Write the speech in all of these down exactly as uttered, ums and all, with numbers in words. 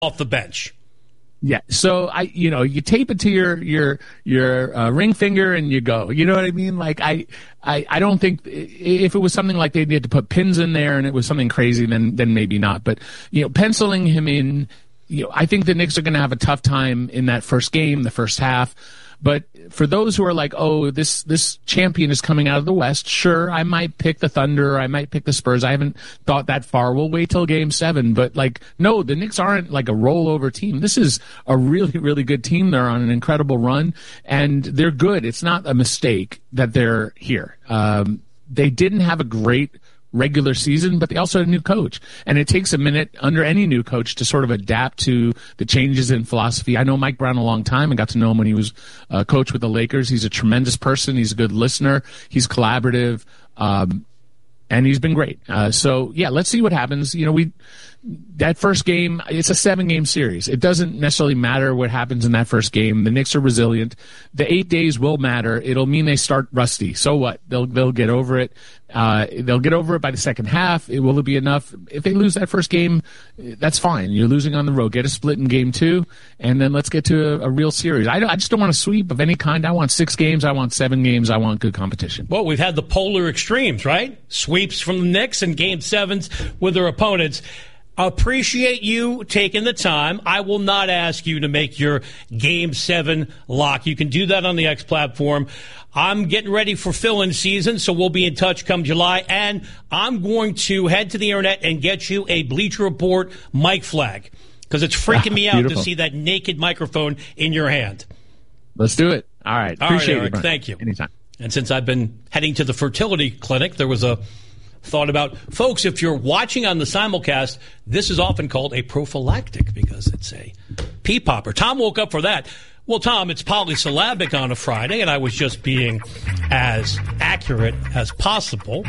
off the bench. Yeah, so I, you know, you tape it to your your your uh, ring finger and you go. You know what I mean? Like I, I, I don't think if it was something like they needed to put pins in there and it was something crazy, then then maybe not. But you know, penciling him in, you know, I think the Knicks are going to have a tough time in that first game, the first half. But for those who are like, oh, this this champion is coming out of the West, sure, I might pick the Thunder, I might pick the Spurs. I haven't thought that far. We'll wait till game seven. But, like, no, the Knicks aren't like a rollover team. This is a really, really good team. They're on an incredible run, and they're good. It's not a mistake that they're here. Um, they didn't have a great regular season, but they also had a new coach. And it takes a minute under any new coach to sort of adapt to the changes in philosophy. I know Mike Brown a long time and got to know him when he was a coach with the Lakers. He's a tremendous person. He's a good listener. He's collaborative. Um, and he's been great. Uh, so, yeah, let's see what happens. You know, we that first game, it's a seven-game series. It doesn't necessarily matter what happens in that first game. The Knicks are resilient. The eight days will matter. It'll mean they start rusty. So what? They'll they'll get over it. Uh, they'll get over it by the second half. It will be enough. If they lose that first game, that's fine. You're losing on the road. Get a split in game two, and then let's get to a, a real series. I, I just don't want a sweep of any kind. I want six games. I want seven games. I want good competition. Well, we've had the polar extremes, right? Sweeps from the Knicks and game sevens with their opponents. Appreciate you taking the time. I will not ask you to make your game seven lock. You can do that on the X platform. I'm getting ready for fill-in season, so we'll be in touch come July. And I'm going to head to the internet and get you a Bleacher Report mic flag because it's freaking me out Beautiful. to see that naked microphone in your hand. Let's do it. All right. All Appreciate right, Eric. it, Brian. Thank you. Anytime. And since I've been heading to the fertility clinic, there was a thought about, folks, if you're watching on the simulcast, this is often called a prophylactic because it's a pee popper. Tom woke up for that. Well, Tom, it's polysyllabic on a Friday, and I was just being as accurate as possible.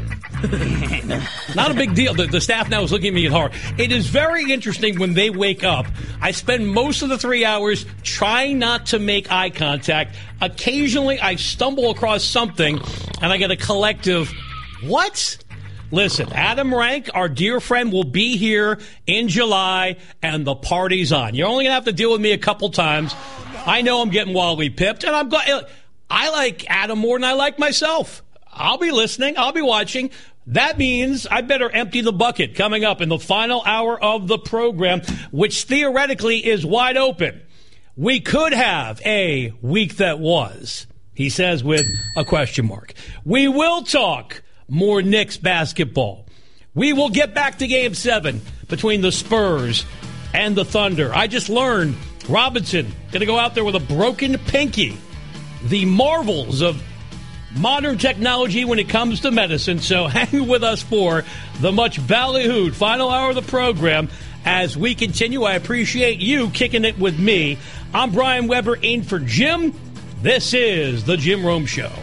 Not a big deal. The, the staff now is looking at me hard. It is very interesting when they wake up. I spend most of the three hours trying not to make eye contact. Occasionally, I stumble across something, and I get a collective, what? Listen, Adam Rank, our dear friend, will be here in July, and the party's on. You're only going to have to deal with me a couple times. I know I'm getting wildly pipped, and I'm glad. I like Adam more than I like myself. I'll be listening. I'll be watching. That means I better empty the bucket coming up in the final hour of the program, which theoretically is wide open. We could have a week that was, he says with a question mark. We will talk more Knicks basketball. We will get back to game seven between the Spurs and the Thunder. I just learned Robinson going to go out there with a broken pinky. The marvels of modern technology when it comes to medicine. So hang with us for the much ballyhooed final hour of the program as we continue. I appreciate you kicking it with me. I'm Brian Weber in for Jim. This is the Jim Rome Show.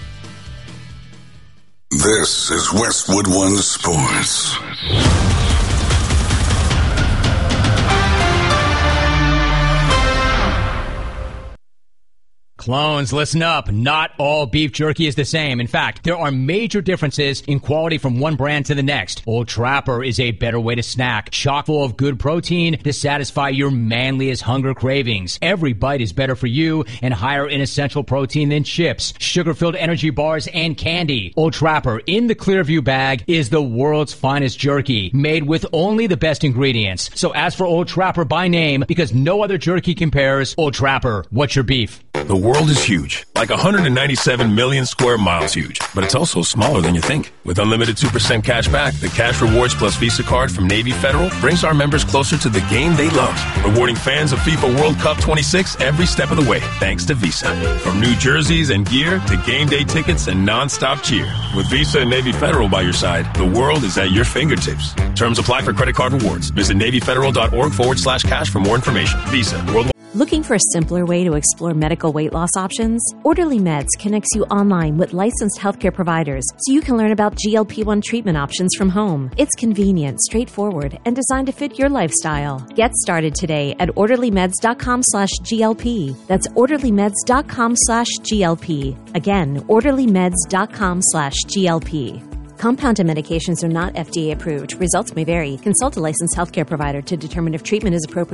This is Westwood One Sports. Clones, listen up. Not all beef jerky is the same. In fact, there are major differences in quality from one brand to the next. Old Trapper is a better way to snack, chock full of good protein to satisfy your manliest hunger cravings. Every bite is better for you and higher in essential protein than chips, sugar-filled energy bars, and candy. Old Trapper in the Clearview bag is the world's finest jerky, made with only the best ingredients. So ask for Old Trapper by name because no other jerky compares. Old Trapper, what's your beef? The world is huge, like one hundred ninety-seven million square miles huge, but it's also smaller than you think. With unlimited two percent cash back, the Cash Rewards Plus Visa card from Navy Federal brings our members closer to the game they love, rewarding fans of FIFA World Cup twenty-six every step of the way, thanks to Visa. From new jerseys and gear to game day tickets and non-stop cheer. With Visa and Navy Federal by your side, the world is at your fingertips. Terms apply for credit card rewards. Visit NavyFederal.org forward slash cash for more information. Visa. Worldwide. Looking for a simpler way to explore medical weight loss options? Orderly Meds connects you online with licensed healthcare providers so you can learn about G L P one treatment options from home. It's convenient, straightforward, and designed to fit your lifestyle. Get started today at orderlymeds.com slash GLP. That's orderlymeds.com slash GLP. Again, orderlymeds.com slash GLP. Compounded medications are not F D A approved. Results may vary. Consult a licensed healthcare provider to determine if treatment is appropriate